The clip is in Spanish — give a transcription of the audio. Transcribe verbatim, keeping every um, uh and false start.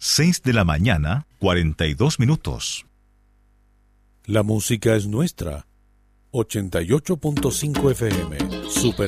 seis de la mañana, cuarenta y dos minutos. La música es nuestra. ochenta y ocho punto cinco F M, Super